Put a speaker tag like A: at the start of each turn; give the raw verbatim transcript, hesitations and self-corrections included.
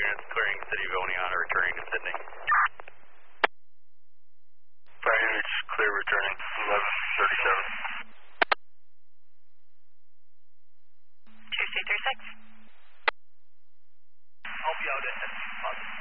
A: units clearing City of Oneonta, returning to Sydney.
B: Fire units clear, returning eleven thirty-seven.
C: two C three six.
D: I'll be out at ten.